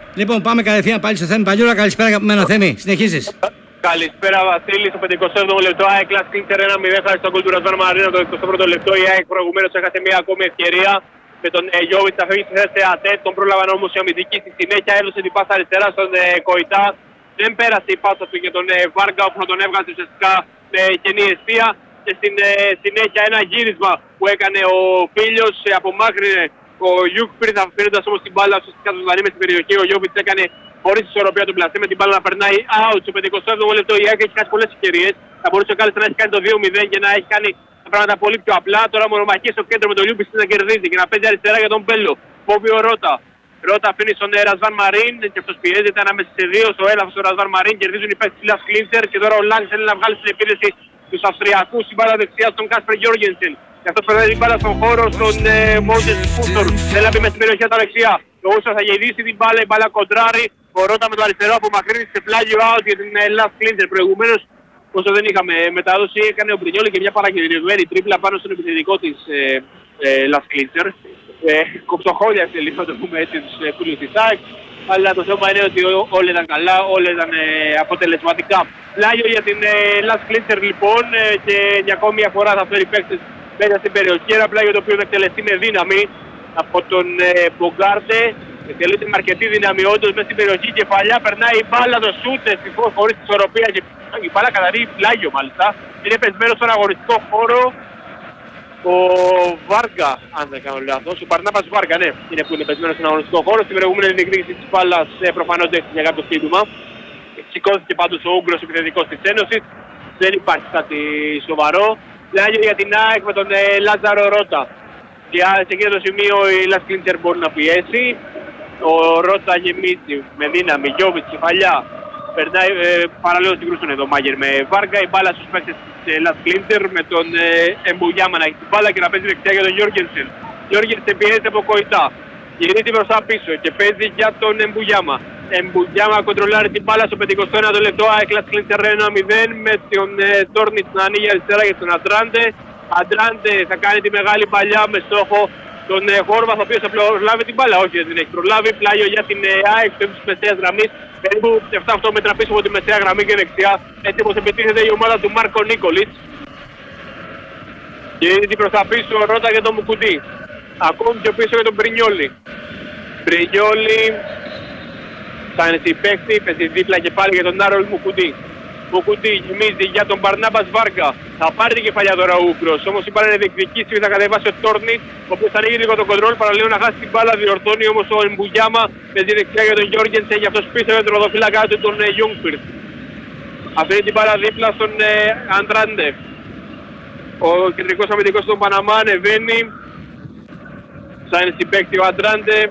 Λοιπόν, πάμε κατευθείαν πάλι στο Θέμη Παλιούρα. Καλησπέρα, αγαπημένο Θέμη. Συνεχίζεις. Καλησπέρα Βασίλη, στο 57ο λεπτό ΑΕΚ Λας Κλίντσερ 1-0 χάρη στον Κουλτούρα Ρασβάν Μαρίνο. Το 21ο λεπτό η ΑΕΚ προηγουμένως έχασε μια ακόμη ευκαιρία με τον Γιώβιτς να φεύγει στη θέση ΑΤΕ. Τον πρόλαβαν όμως οι αμυντικοί, στη συνέχεια έδωσε την πάσα αριστερά στον Κοϊτά. Δεν πέρασε η πάσα του για τον Βάργα που τον έβγαζε ουσιαστικά με κενή αιστεία. Και στην συνέχεια ένα γύρισμα που έκανε ο Φίλιος, απομάκρυνε ο Γιούκ πριν αφήνοντας όμως την μπάλα ουσιαστικά του Δανή με στην περιοχή. Ο Γιώβιτς έκανε χωρίς ισορροπία του πλασέ με την μπάλα να περνάει out. Στο 57ο λεπτό η ΑΕΚ έχει χάσει πολλές ευκαιρίες. Θα μπορούσε κάλλιστα να έχει κάνει το 2-0 και να έχει κάνει τα πράγματα πολύ πιο απλά. Τώρα μονομαχεί στο κέντρο με τον Λιούμπης να κερδίζει και να παίζει αριστερά για τον Μπέλο. Φόβει ο Ρώτα. Ρώτα αφήνει στον Ρασβάν Μαρίν και αυτός πιέζεται ανάμεσα σε δύο. Στο έλαφος του Ρασβάν Μαρίν κερδίζουν οι παίκτες της Λας Κλίντσερ και τώρα ο Λάγκ θέλει να βγάλει στην επίθεση τους Αυστριακούς. Η μπάλα δεξιά στον Κάσπερ Γιώργενσεν. Και αυτός περνάει την μπάλα στον χώρο στον Μόντες Φούστορ. Θέλει να μπει μες στην περιοχή από τα δεξιά. Ο Ούσος θα γυρίσει την μπάλα, η μπάλα κοντράρει. Ο Ρώτα με το αριστερό απομακρύνει σε πλάγιο out για την Λας Κλίντσερ. Προηγουμένως, όσο δεν είχαμε μετάδοση, έκανε ο Μπρινιόλη και μια παρακεντρευμένη τρίπλα πάνω στον επιθετικό της Λας Κλίντσερ. Κοψοχόλιασε λίγο, το πούμε έτσι, τους φίλους της ΑΕΚ. Αλλά το θέμα είναι ότι όλα ήταν καλά, όλα ήταν αποτελεσματικά. Πλάγιο για την Λας Κλίντσερ λοιπόν και για ακόμη μια φορά θα φέρει παίκτες μέσα στην περιοχή. Ένα πλάγιο το οποίο θα εκτελεστεί με δύναμη από τον Μπογκάρτε. Εκτελείται με αρκετή δύναμη όντως μέσα στην περιοχή. Κεφαλιά περνάει η μπάλα, το σούτ ευτυχώς χωρίς ισορροπία και η μπάλα καταρρεί πλάγιο μάλιστα. Είναι πεσμένο στον αγωνιστικό χώρο ο Βάργα, αν δεν κάνω λάθος. Ο Παρνάπας Βάργα, ναι, είναι που είναι πεσμένο στον αγωνιστικό χώρο. Στην προηγούμενη διεκδίκηση της μπάλας προφανώς δεν έχει κάποιο σύντομα. Σηκώθηκε πάντως ο Ούγγρος επιθετικός της Ένωσης. Δεν υπάρχει κάτι σοβαρό. Πλάγιο για την ΑΕΚ με τον Λάζαρο Ρώτα. Σε εκείνο το σημείο η Λας Κλίντσερ μπορεί να πιέσει. Ο Ρώτα γεμίζει με δύναμη, Γιώβιτς, κεφαλιά. Περνάει παραλέω συγκρούσουν εδώ Μάγερ με Βάργα. Η μπάλα στους παίκτες της Λας Κλίντσερ με τον Εμπουλιάμα να έχει την μπάλα και να παίζει δεξιά για τον Γιώργενσεν. Γιώργενσεν πιέζεται από Κοϊτά. Γυρίζει μπροστά πίσω και παίζει για τον Εμπουλιάμα. Εμπουλιάμα κοντρολάρει την μπάλα στο 51ο λεπτό. ΑΕΚ Λας Κλίντσερ 1-0 με τον Τόρνιτς να ανοίγει αριστερά για τον Αντράντε. Αντράντε θα κάνει τη μεγάλη παλιά με στόχο τον Χόρβαθ, ο οποίος θα προλάβει την μπάλα. Όχι, δεν έχει προλάβει. Πλάγιο για την ΑΕΚ στο ύψος της μεσαίας γραμμής. Περίπου 7-8 μέτρα πίσω από τη μεσαία γραμμή και δεξιά. Έτσι όπως επιτίθεται η ομάδα του Μάρκο Νίκολιτς. Και είναι προς τα πίσω Ρώτα για τον Μουκουτί. Ακόμη πιο πίσω για τον Μπρινιόλι. Μπρινιόλι θα είναι στη παίκτη, παίζει δίπλα και πάλι για τον Άρολ Μουκουτί. Μουκουτί γεμίζει για τον Μπαρνάμπας Βάργα. Θα πάρει την κεφαλιά τώρα ο Ούγκρος. Όμως η μπάλα είναι διεκδικήσει και θα κατεβάσει ο Τόρνιτ, ο οποίος θα ανοίγει λίγο τον κοντρόλ. Παραλίγο να χάσει την μπάλα, διορθώνει όμως ο Εμπουλιάμα. Παίζει δεξιά για τον Γιώργενσεν, για αυτός πίσω για τον ροδοφύλακα του τον Γιούγκπιρτ. Αφήνει την μπάλα δίπλα στον Αντράντε. Ο κεντρικός αμυντικός του Παναμά ανεβαίνει. Θα είναι στην παίκτη ο Αντράντε.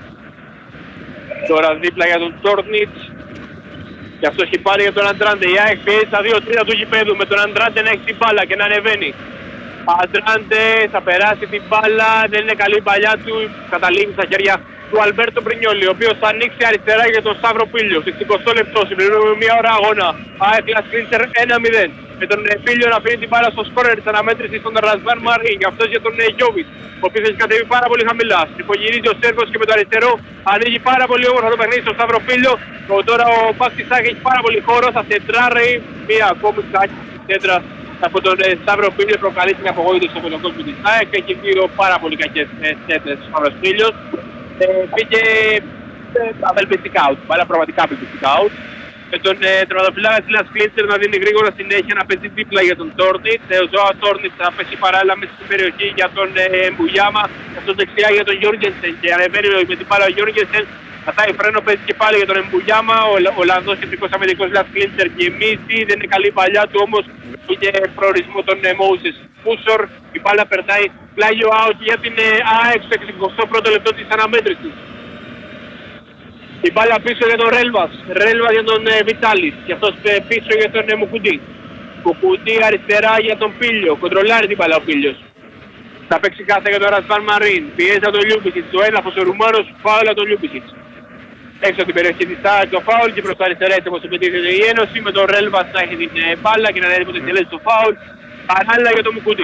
Τώρα δίπλα για τον Τόρνιτ. Και αυτός έχει πάρει για τον Αντράντε. Η ΑΕΚ πιέζει στα 2-3 του γηπέδου με τον Αντράντε να έχει την μπάλα και να ανεβαίνει. Αντράντε θα περάσει την μπάλα, δεν είναι καλή η παλιά του, καταλήγει στα χέρια του Αλμπέρτο Μπρινιόλι, ο οποίος θα ανοίξει αριστερά για τον Σταύρο Πίλιο. Στο 60 λεπτό, συμπληρώνουμε μια ώρα αγώνα. ΑΕΚ Λας Κλίντσερ 1-0. Με τον Πίλιο να αφήνει την μπάλα στο σκόρερ της αναμέτρησης στον Ρασβάν Μαρίν. Και αυτός για τον Γιώβιτς, ο οποίος έχει κατέβει πάρα πολύ χαμηλά. Υπογυρίζει ο Σέρβος και με το αριστερό ανοίγει πάρα πολύ όμορφα το παιχνίδι στον Σταύρο Πίλιο. Τώρα ο Μπάκτης Σάκ έχει πάρα πολύ χώρο, θα τετράρει μια ακόμη τέντρα από τον Σταύρο Πίλιο, προκαλεί την απογοήτευση από τον κόσμο της ΑΕΚ. Έχει δύο πάρα πολύ κακές τέντρες ο Σταύρος Πίλιος. Πήγε απελπιστικά out, πάρα πραγματικά απελπιστικά out. Με τον τερματοφυλάκα της Λας Κλίντσερ να δίνει γρήγορα συνέχεια να παίζει δίπλα για τον Τόρνιτ. Ο Ζωά Τόρνιτ θα πέσει παράλληλα μέσα στην περιοχή για τον Εμπουλιάμα. Αυτό δεξιά για τον Γιώργενσεν και ανεβαίνει με την μπάλα ο Γιώργενσεν. Πατάει φρένο, παίζει και πάλι για τον Εμπουλιάμα. Ο Ολλανδός κεντρικός αμυντικός Λας Κλίντσερ γεμίζει, δεν είναι καλή παλιά του όμως. Είχε προορισμό τον Μόουσες Φούσορ. Η μπάλα περνάει πλάγιο out για την ΑΕΚ στο 61ο λεπτό της αναμέτρησης. Η μπάλα πίσω για τον Ρέλβας. Ρέλβας για τον Βιτάλης. Και αυτός πίσω για τον Μουκουτί. Μουκουτί αριστερά για τον Πίλιο. Κοντρολάρει την μπάλα ο Πίλιος. Θα παίξει κάθε για τον Ρασβάν Μαρίν. Πιέζει τον Λιούμπισιτς. Ο έλαφος ο Ρουμάνος φάουλα τον Λιούμπισιτς. Έξω από την περιοχή της ΑΕΚ το φάουλ και προς τα αριστερά έτσι όπως επιτίθεται η Ένωση. Με τον Ρέλβας να έχει την μπάλα και να είναι υποτελέσει το φάουλ. Παράλληλα για τον Μουκουτί.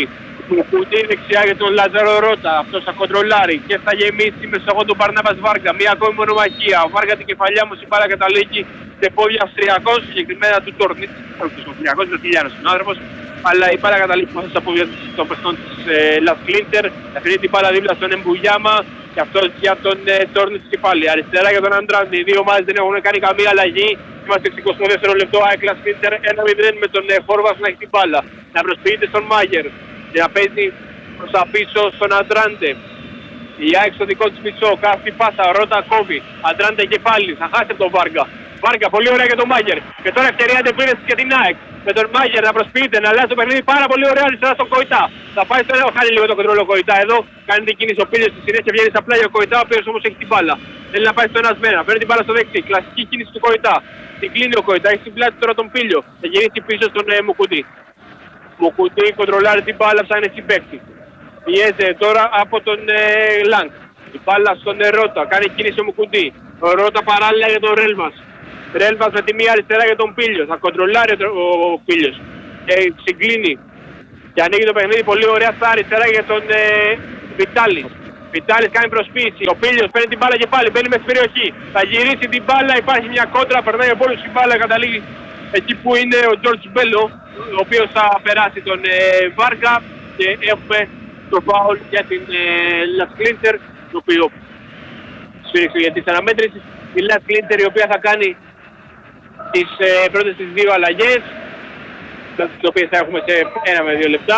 Κουτί δεξιά για τον Λαζάρο Ρώτα, αυτός θα κοντρολάρει και θα γεμίσει με στόχο τον Μπαρνάβας Βάργα. Μία ακόμη μονομαχία. Ο Βάργα την κεφαλιά μου, η μπάλα καταλήγει σε πόδια Αυστριακών, συγκεκριμένα του Τόρνιτς. Όχι τους Αυστριακός, Βραζιλιάνος είναι ο άνθρωπος. Αλλά η μπάλα καταλήγει μέσα στα πόδια των παιχτών της Λας Κλίντερ. Αφήνει την μπάλα δίπλα στον Εμπουγιάμα και αυτός για τον Τόρνιτς και πάλι. Αριστερά για τον Αντράντη. Οι δύο ομάδες δεν έχουν κάνει καμία αλλαγή. Είμαστε 22 λεπτό, ΑΕΚ Λας Κλίντερ 1-0 με τον Χόρβας να έχει την μπάλα. Να προσποιείται στον Μάγερ. Και να παίζει προς τα πίσω στον Αντράντε. Η ΑΕΚ στο δικό της μισό, κάθει πάσα, Ρώτα κόβει. Αντράντε και πάλι, θα χάσει από τον Βάργα. Βάργα, πολύ ωραία για τον Μάγερ. Και τώρα ευκαιρία αντεπίρρεσης και την ΑΕΚ. Με τον Μάγερ να προσποιείται, να αλλάζει το παιχνίδι πάρα πολύ ωραία αριστερά στον Κοϊτά. Θα πάει στο ένα, χάνει λίγο το κοντρόλο Κοϊτά εδώ. Κάνει την κίνηση ο Πίλιος στη συνέχεια, βγαίνει στα πλάγια ο Κοϊτά, ο οποίος όμως έχει την μπάλα. Θέλει να πάει στο ενασμένα, παίρνει την μπάλα στο δεξί. Κλασική κίνηση του Κοϊτά. Την κλείνει ο Κοϊτά, έχει στην πλάτη τώρα τον Πίλιο. Θα γυρίσει πίσω στον Μουκουτί. Μουκουτί κοντρολάρει την μπάλα, ψάχνει συμπαίκτη. Πιέζεται τώρα από τον Λάνκ. Η μπάλα στον Ρώτα, κάνει κίνηση ο Μουκουτί. Ο Ρώτα παράλληλα για τον Ρέλβας. Ρέλβας με τη μία αριστερά για τον Πίλιο. Θα κοντρολάρει ο Πίλιος. Και συγκλίνει. Και ανοίγει το παιχνίδι πολύ ωραία στα αριστερά για τον Βιτάλης. Βιτάλης κάνει προσποίηση. Ο Πίλιος παίρνει την μπάλα και πάλι. Μπαίνει μέσα στην περιοχή. Θα γυρίσει την μπάλα. Υπάρχει μια κόντρα. Περνάει ο πόλος την μπάλα. Καταλήγει εκεί που είναι ο Τζορτζ Μπέλο, ο οποίος θα περάσει τον Βάργα. Και έχουμε το φάουλ για την Λας Κλίντερ, το οποίο σφίριξε για τις αναμέτρησεις. Η Λας Κλίντερ, η οποία θα κάνει τις πρώτες τις δύο αλλαγές, τις οποίες θα έχουμε σε 1 με 2 λεπτά.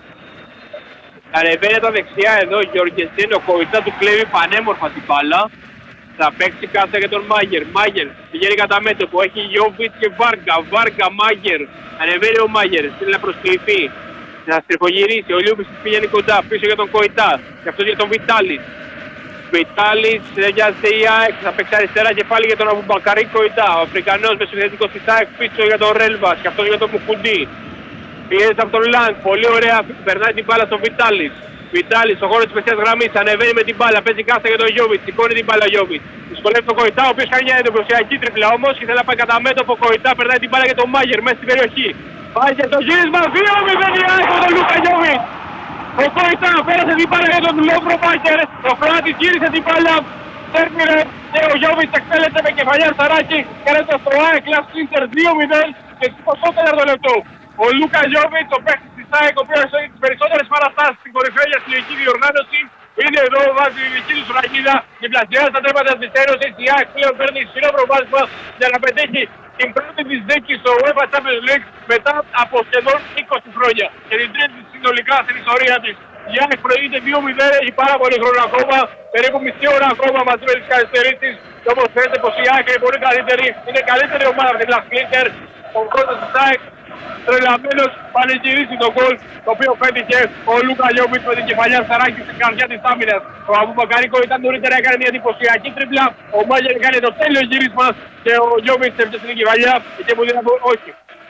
Ανεβαίνει τα δεξιά εδώ ο Γεωργιεσίν, ο Κοϊτά του κλέβει πανέμορφα την μπάλα. Θα παίξει κάτω για τον Μάγερ. Μάγερ πηγαίνει κατά μέτωπο, έχει Γιόβιτς και Βάργα. Βάργα, Μάγερ. Ανεβαίνει ο Μάγερ, θέλει να προσκληθεί. Να στριφογυρίσει, ο Λιούμπης πηγαίνει κοντά, πίσω για τον Κοϊτά. Και αυτός για τον Βιτάλης. Βιτάλης, νοιάζεται η ΑΕΚ, θα παίξει αριστερά και πάλι για τον Αμπουμπακαρί Κοϊτά. Ο Αφρικανός μεσοδιαιτικός της ΑΕΚ πίσω για τον Ρέλβας και αυτός για τον Μουκουντή. Πιέζεται από τον Λάνκ, πολύ ωραία, περνάει την μπάλα στον Βιτάλης. Βιτάλης στο χώρο της μεσαίας γραμμής, ανεβαίνει με την μπάλα, παίζει κάστα για τον Γιόβιτς, σηκώνει την μπάλα Γιόβιτς. Δυσκολεύει τον Κοϊτά, ο οποίος κάνει μια εντυπωσιακή τρίπλα όμως και θέλει να πάει κατά μέτωπο. Κοϊτά περνάει την μπάλα για τον Μάγερ μέσα στην περιοχή. Πάει και το γύρισμα 2-0 η ΑΕΚ με τον Λούκα Γιόβιτς. Ο Κοϊτά πέρασε την μπάλα για τον Λόβρο Μάγερ, ο Κροάτης γύρισε την μπάλα, τέρμινε και ο Γιόβιτς εκτέλεσε με κεφαλιά σαράκι, κάνει το στο ΑΕΚ Λας Κλίντερ 2-0 και 24 λεπτό. Ο Λούκα Γιόβιτς, ο παίκτης της ΑΕΚ, ο οποίος έχει τις περισσότερες παραστάσεις στην κορυφαία συλλογική διοργάνωση, είναι εδώ, βάζει τη δική του σφραγίδα και πλασιάζει τα τρέματα της Ένωσης. Η ΑΕΚ πλέον παίρνει ισχυρό προβάδισμα για να πετύχει την πρώτη της δίκη στο UEFA Champions League μετά από σχεδόν 20 χρόνια. Και την τρίτη συνολικά στην ιστορία της. Η ΑΕΚ προηγείται 2-0, έχει πάρα πολύ χρόνο ακόμα, περίπου μισή ώρα ακόμα μαζί με τις καθυστερήσεις. Και όπως φαίνεται πως η ΑΕΚ είναι πολύ καλύτερη, είναι καλύτερη ομάδα από την Λας Κλίντερ. Ο πρώτος της ΑΕΚ τρελαμένος πανηγυρίσει τον γκολ, το οποίο πέτυχε ο Λούκα Γιόβιτς με την κεφαλιά σαράκι στην καρδιά της άμυνας. Ο Αμπουμπακαρίκο ήταν νωρίτερα, έκανε μια εντυπωσιακή τρίπλα, ο Μάγερ έκανε το τέλειο γύρισμα και ο Γιόβιτς έφτασε στην κεφαλιά και μου δίνει όχι.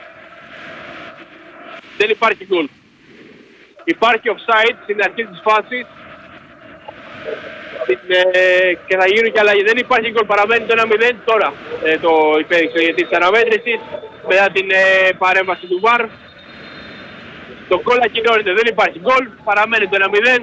Δεν υπάρχει γκολ. Υπάρχει offside στην αρχή της φάσης και θα γίνουν και αλλαγές. Δεν υπάρχει γκολ, παραμένει το 1-0 τώρα. Το υπέδειξε γιατί της αναμέτρησης μετά την παρέμβαση του ΒΑΡ. Το γκολ ακυρώνεται, δεν υπάρχει γκολ, παραμένει το 1-0.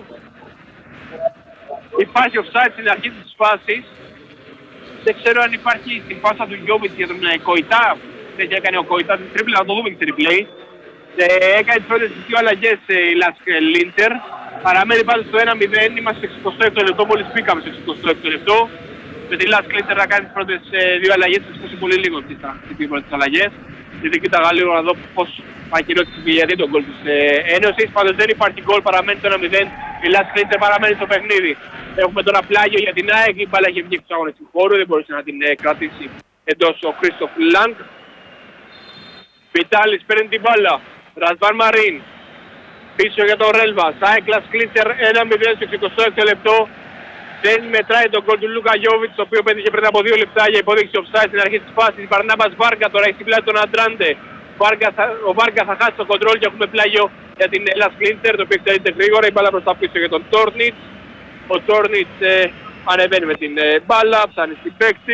Υπάρχει offside στην αρχή της φάσης. Δεν ξέρω αν υπάρχει στην πάσα του Γιόβιτς για τον Κοϊτά. Δεν έκανε ο Κοϊτά την τρίπλα, να το δούμε και στην replay. Έκανε τις πρώτες δύο αλλαγές η Λας Κλίντερ. Παραμένει πάντως στο 1-0, είμαστε στο 26 λεπτό, μόλις μπήκαμε στο 26 λεπτό. Με τη Λας Κλίντερ να κάνει τις πρώτες δύο αλλαγές, θα σκούσει πολύ λίγο τις πρώτες αλλαγές. Γιατί κοίταγα λίγο να δω πώς ακυρώσει γιατί τον γκολ της Ένωσης. Πάντως δεν υπάρχει γκολ, παραμένει το 1-0, η Λας Κλίντερ παραμένει στο παιχνίδι. Έχουμε τώρα πλάγιο για την ΑΕΚ, η μπάλα έχει βγει στους αγώνες του χώρου, δεν μπορούσε να την κρατήσει εντός ο Κρίστοφ Λάνκ. Βιτάλης παίρνει την μπάλα, Ρασβάν Μαρίν. Πίσω για τον Ρέλβα, ΑΕΚ Λας Κλίντερ 1-0 στο 26 λεπτό. Δεν μετράει τον γκολ του Λούκα Γιόβιτς, το οποίο πέτυχε πριν από 2 λεπτά για υπόδειξη offside στην αρχή της φάσης. Μπαρνάμπας Βάργα τώρα έχει στην πλάτη τον Αντράντε. Ο Βάργα θα χάσει το κοντρόλ και έχουμε πλάγιο για την Λας Κλίντερ, το οποίο εξελίσσεται γρήγορα. Η μπάλα προς τα πίσω για τον Τόρνιτς. Ο Τόρνιτς ανεβαίνει με την μπάλα, ψάχνει στην παίκτη.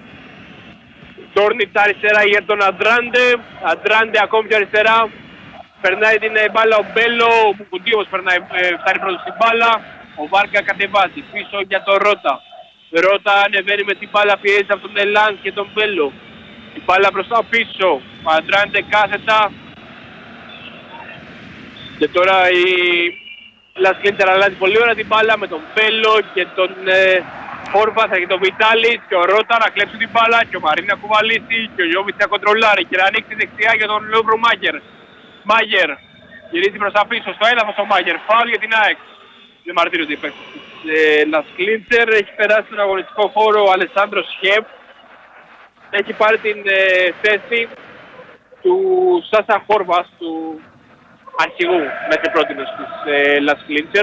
Τόρνιτς αριστερά για τον Αντράντε. Αντράντε ακόμη πιο αριστερά. Περνάει την μπάλα ο Μπέλο, ο Μουκουντίος φτάνει πρώτος στην μπάλα. Ο Βάρκα κατεβάζει πίσω για τον Ρώτα. Ρώτα ανεβαίνει με την μπάλα, πιέζει από τον Ελάν και τον Μπέλο. Η μπάλα μπροστά πίσω, παντρώνεται κάθετα. Και τώρα η Las Clinter αλλάζει πολύ ώρα την μπάλα με τον Μπέλο και τον Χόρβαθ και τον Βιτάλης και ο Ρώτα να κλέψει την μπάλα και ο Μαρίν να κουβαλήσει και ο Γιώβιτς να κοντρολάρει και να ανοίξει δεξιά για τον Λόβρο Μάγερ. Μάγερ γυρίζει προς τα πίσω στο έδαφος ο Μάγερ, φάουλ για την ΑΕΚ. Δεν μαρτύρονται οι παίκτες της Las Clinter. Έχει περάσει στον αγωνιστικό χώρο ο Αλεσάνδρος Σχέπ. Έχει πάρει την θέση του Σάσα Χόρβας, του αρχηγού μέχρι πρότινος της Las Clinter.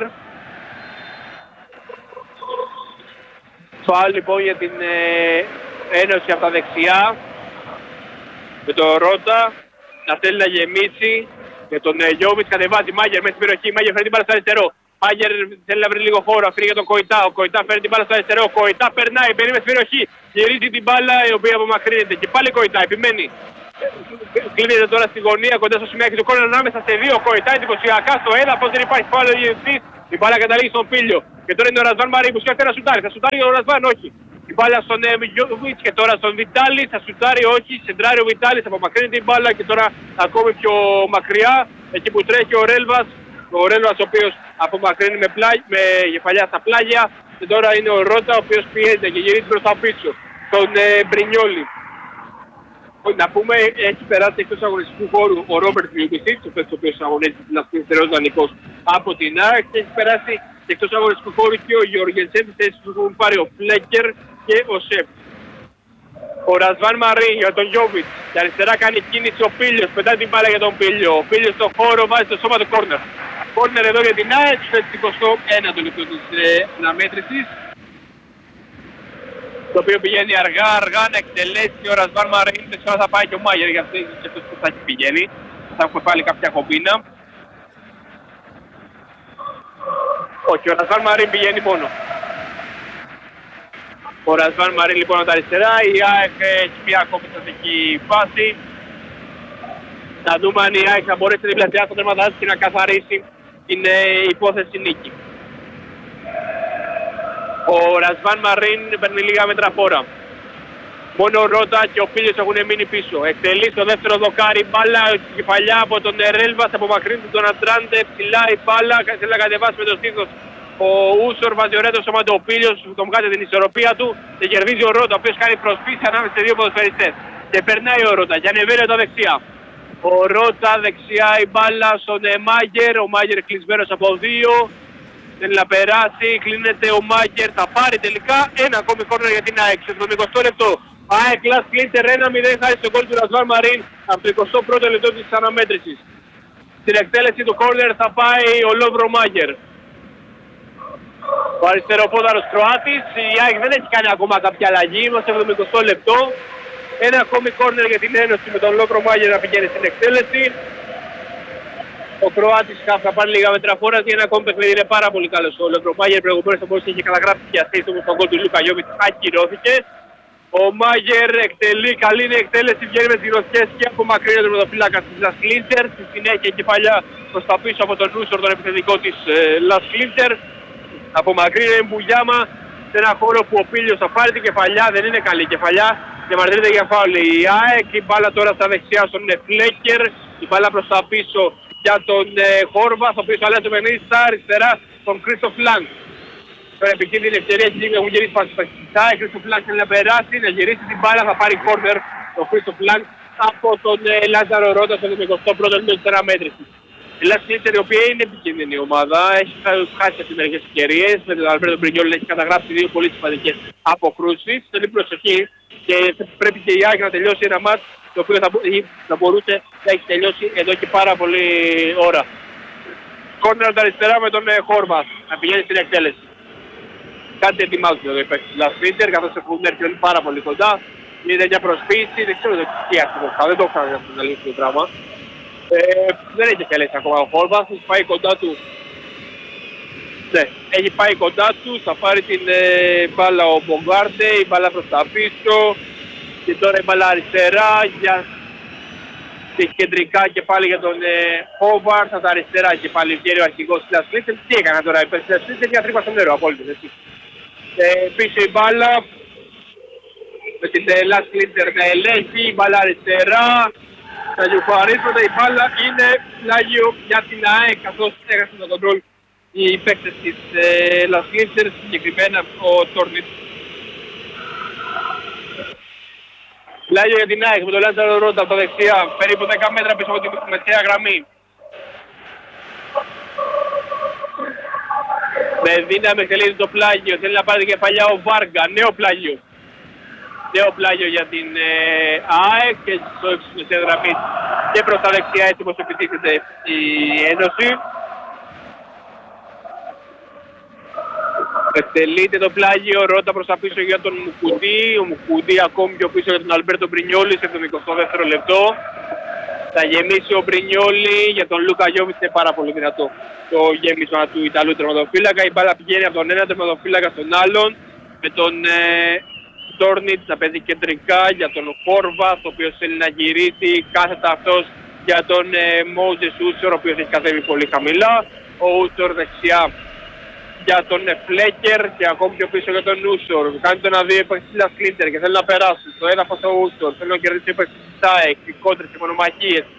Φάουλ λοιπόν για την ένωση από τα δεξιά με τον Ρώτα να θέλει να γεμίσει και τον Γιώβιτς κατεβάζει Μάγερ μέσα στην περιοχή. Μάγερ φέρνει την μπάλα στο αριστερό. Μάγερ θέλει να βρει λίγο χώρο, αφήνει για τον Κοϊτά. Ο Κοϊτά φέρνει την μπάλα στο αριστερό. Ο Κοϊτά περνάει, μπαίνει μέσα στην περιοχή. Γυρίζει την μπάλα η οποία απομακρύνεται. Και πάλι Κοϊτά επιμένει. Κλείνεται τώρα στη γωνία κοντά στο σημείο του κόρνερ ανάμεσα σε δύο. Κοϊτά εντυπωσιακά στο έδαφος, δεν υπάρχει φάουλ διευθυντής. Η μπάλα καταλήγει στον Πίλιο. Και τώρα είναι ο Ρασβάν Μαρί που σκέφτεται να σουτάρει. Θα σουτάρει ο Ρασβάν, όχι. Η μπάλα στον Γιώβιτς και τώρα στον Βιτάλη. Θα σουτάρει, όχι. Σεντράρει ο Βιτάλης, απομακρύνει την μπάλα και τώρα ακόμη πιο μακριά. Εκεί που τρέχει ο Ρέλβας. Ο Ρέλβας ο οποίος απομακρύνει με κεφαλιά στα πλάγια. Και τώρα είναι ο Ρώτα ο οποίος πιέζεται και γυρίζει προς τα πίσω. Τον Μπρινιόλι. Να πούμε, έχει περάσει εκτός αγωνιστικού χώρου ο Ρόμπερτ Λιουμπισίτς, ο οποίος αγωνίζεται στην Las Clinter ως δανεικός από την ΑΕΚ, και έχει περάσει εκτός αγωνιστικού χώρου και ο Γιώργενσεν, τη θέση του έχουν πάρει ο Φλέκερ και ο Σεπ. Ο Ρασβάν Μαρί για τον Γιώβιτς, και αριστερά κάνει κίνηση ο Πίλιος, πετάει την μπάλα για τον Πίλιο. Ο Πίλιος στον χώρο βάζει το σώμα του κόρνερ. Κόρνερ εδώ για την ΑΕΚ, στο 21ο λεπτό της αναμέτρησης. Το οποίο πηγαίνει αργά να εκτελέσει ο Ρασβάν Μαρίν. Δεν ξέρω αν θα πάει και ο Μάγερ, γιατί και αυτός που θα έχει πηγαίνει. Θα έχουμε πάλι κάποια κομπίνα. Όχι, ο Ρασβάν Μαρίν πηγαίνει μόνο. Ο Ρασβάν Μαρίν λοιπόν από τα αριστερά. Η ΑΕΚ έχει μια ακόμη στατική φάση. Θα δούμε αν η ΑΕΚ θα μπορέσει να διπλασιάσει το τέρματά της και να καθαρίσει την υπόθεση νίκη. Ο Ρασβάν Μαρίν παίρνει λίγα μέτρα φόρα. Μόνο ο Ρώτα και ο Πίλιος έχουν μείνει πίσω. Εκτελεί στο δεύτερο δοκάρι, μπάλα κεφαλιά από τον Ρέλβας, απομακρύνεται τον Ατράντε, ψηλά η μπάλα, θέλει να κατεβάσει με το στήθος. Ο Ούσορ βάζει ωραία το σώμα του, ο Πίλιος τον βγάζει την ισορροπία του και κερδίζει ο Ρώτα, ο οποίος κάνει προσπίση ανάμεσα σε δύο ποδοσφαιριστές. Και περνάει ο Ρώτα και ανεβαίνει εδώ δεξιά. Ο Ρώτα δεξιά η μπάλα στον Μάγερ, ο Μάγερ κλεισμένος από δύο. Θέλει να περάσει, κλείνεται ο Μάγερ, θα πάρει τελικά ένα ακόμη κόρνερ για την ΑΕΚ. Στο 20 λεπτό, ΑΕΚ Las Clinter 1-0 χάρη στο γκολ του Ρασβάν Μαρίν από το 21ο λεπτό της αναμέτρησης. Στην εκτέλεση του κόρνερ θα πάει ο Λόβρο Μάγερ. Ο αριστεροπόδαρος Κροάτης, η ΑΕΚ δεν έχει κάνει ακόμα κάποια αλλαγή, είμαστε στο 70 λεπτό. Ένα ακόμη κόρνερ για την Ένωση με τον Λόβρο Μάγερ να πηγαίνει στην εκτέλεση. Ο Κροάτης θα πάρει λίγα μέτρα φόρας για ένα ακόμη παιχνίδι, είναι πάρα πολύ καλός. Ο Λόβρο Μάγερ προηγουμένως θα μπορούσε να είχε καταγράψει και assist, όμως τον γκολ του Λούκα Γιώβιτς ακυρώθηκε. Ο Μάγερ εκτελεί, καλή είναι η εκτέλεση, βγαίνει με τις γροθιές και απομακρύνει τον πρωτοφύλακα της Las Clinter. Στη συνέχεια κεφαλιά προς τα πίσω από τον Ούσορ, τον επιθετικό της Las Clinter. Απομακρύνει Μπουλιάμα σε ένα χώρο που ο Πίλιος θα πάρει την κεφαλιά, δεν είναι καλή κεφαλιά. Διαμαρτύρεται για φάουλ η ΑΕΚ, η μπάλα τώρα στα δεξιά στον Φλέκερ, η μπάλα προς τα πίσω για τον Χόρβα, ο οποίος αλλάζει το παιχνίδι στα αριστερά τον Κρίστοφ Λάνγκ. Τώρα επικίνδυνη ευκαιρία έχει έχουν γυρίσει πασπαστικά, η Κρίστοφ Λάνγκ θέλει να περάσει, να γυρίσει την μπάλα, θα πάρει κόρνερ ο Κρίστοφ Λάνγκ από τον Λάζαρο Ρώτα στο 21ο λεπτό της αναμέτρησης. Η Las Clinter, η οποία είναι επικίνδυνη ομάδα, έχει χάσει από μερικές ευκαιρίες, με τον Αλμπέρτο Μπρινιόλι έχει καταγράψει δύο πολύ σημαντικές αποκρούσεις. Θέλει προσοχή και πρέπει και η ΑΕΚ να τελειώσει ένα μάτς το οποίο θα μπορούσε να έχει τελειώσει εδώ και πάρα πολύ ώρα. Κόρνερ τα αριστερά με τον Χόρβα να πηγαίνει στην εκτέλεση. Κάτι ετοιμάζουν εδώ οι παίκτες της Las Clinter, καθώς έχουν έρθει όλοι πάρα πολύ κοντά. Είναι μια προσποίηση, δεν ξέρω τι ακριβώς, δεν το έχω κάνει αυτό το αλήθεια το πράγμα. Δεν έχει εκτελέσει ακόμα ο Χόρβας, έχει πάει κοντά του. Ναι, έχει πάει κοντά του, θα πάρει την μπάλα ο Μπογκάρντε, η μπάλα προς τα πίσω. Και τώρα η μπάλα αριστερά για κεντρικά και πάλι για τον Χόβαρτ, στα αριστερά και πάλι βγαίνει ο αρχηγός της Las Clinters. Τι έκανα τώρα, η Las Clinters για τρύπα στο νερό, απόλυτος έτσι. Πίσω η μπάλα, με την Las Clinters να ελέγχει, η μπάλα αριστερά, τα γιουφαρίσματα, η μπάλα είναι πλάγιο για την ΑΕΚ, καθώς έχασαν το κοντρόλ οι παίκτες της Las Clinters, συγκεκριμένα ο Τόρνιτ. Πλάγιο για την ΑΕΚ με τον Λάζαρο Ρόντα από τα δεξιά, περίπου 10 μέτρα πίσω από τη μεσαία γραμμή. Με δύναμη εκτελείται το πλάγιο, θέλει να πάρει την κεφαλιά ο Βάργα, νέο πλάγιο. Νέο πλάγιο για την ΑΕΚ και στο μεσαία γραμμή και προς τα δεξιά έτσι όπως επιτίθεται η Ένωση. Εκτελείται το πλάγιο, Ρότα προς τα πίσω για τον Μουκουντή, ο Μουκουντή ακόμη πιο πίσω για τον Αλμπέρτο Μπρινιόλη σε 22ο λεπτό. Θα γεμίσει ο Μπρινιόλη για τον Λούκα Γιόβιτς, είναι πάρα πολύ δυνατό το γέμισμα του Ιταλού τερματοφύλακα. Η μπάλα πηγαίνει από τον ένα τερματοφύλακα στον άλλον, με τον Τόρνιτς να παίζει κεντρικά για τον Χόρβαθ, ο οποίος θέλει να γυρίσει κάθετα αυτός για τον Μόζες Ούσορ, ο οποίος έχει κατέβει πολύ χαμηλά. Ο Ούσορ δεξιά για τον Φλέκερ και ακόμη πιο πίσω για τον Ούσορ. Κάνει τον αδείο έπαιξη της Las Clinters και θέλει να περάσει στο έδαφος ο Ούσορ. Θέλει να κερδίσει έπαιξη της ΑΕΚ, οι κόντρες, οι μονομαχίες.